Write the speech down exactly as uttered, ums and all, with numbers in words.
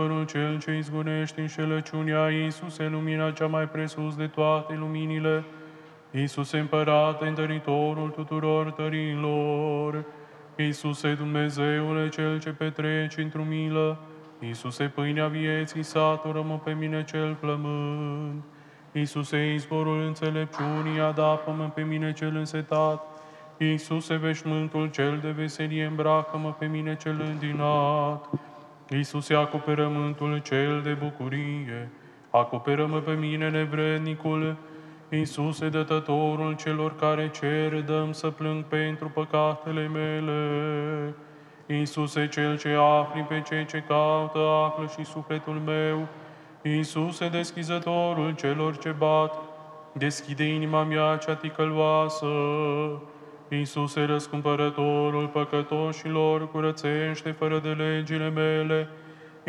Adevărul cel ce izgonește înșelăciunea, Iisuse, lumina cea mai presus de toate luminile, Iisuse, Împărate, întăritorul tuturor tărilor, Iisuse, Dumnezeule, Cel ce petreci într-o milă, Iisuse, pâinea vieții, satură-mă pe mine cel flământ, Iisuse, izvorul înțelepciunii, adapă-mă pe mine cel însetat, Iisuse, veșmântul cel de veselie, îmbracă-mă pe mine cel îndinat, Iisuse, acoperământul cel de bucurie, acoperă-mă pe mine nevrednicul, Iisuse, dătătorul celor care cer, dăm să plâng pentru păcatele mele. Iisuse, cel ce afli pe cei ce caută, află și sufletul meu. Iisuse, deschizătorul celor ce bat, deschide inima mea cea ticăloasă. Iisuse, răscumpărătorul păcătoșilor, curățește fără de legile mele,